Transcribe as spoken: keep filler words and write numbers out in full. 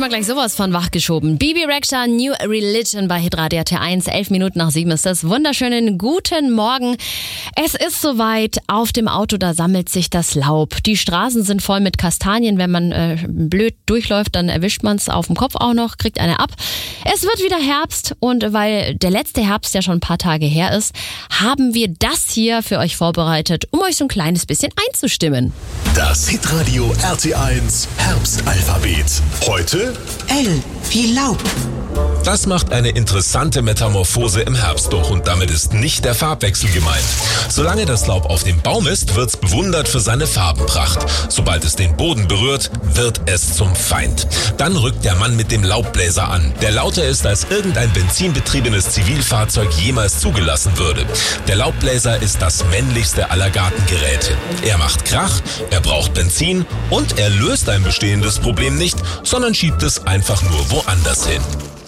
man gleich sowas von wachgeschoben. Bibi Rexha, New Religion bei Hitradio T eins. Elf Minuten nach sieben ist das. Wunderschönen guten Morgen. Es ist soweit. Auf dem Auto, da sammelt sich das Laub. Die Straßen sind voll mit Kastanien. Wenn man äh, blöd durchläuft, dann erwischt man es auf dem Kopf auch noch, kriegt eine ab. Es wird wieder Herbst und weil der letzte Herbst ja schon ein paar Tage her ist, haben wir das hier für euch vorbereitet, um euch so ein kleines bisschen einzustimmen. Das Hitradio R T eins Herbstalphabet. Heute L wie Laub. Das macht eine interessante Metamorphose im Herbst durch und damit ist nicht der Farbwechsel gemeint. Solange das Laub auf dem Baum ist, wird's bewundert für seine Farbenpracht. Sobald es den Boden berührt, wird es zum Feind. Dann rückt der Mann mit dem Laubbläser an, der lauter ist, als irgendein benzinbetriebenes Zivilfahrzeug jemals zugelassen würde. Der Laubbläser ist das männlichste aller Gartengeräte. Er macht Krach, er braucht Benzin und er löst ein bestehendes Problem nicht, sondern schiebt es einfach nur woanders hin.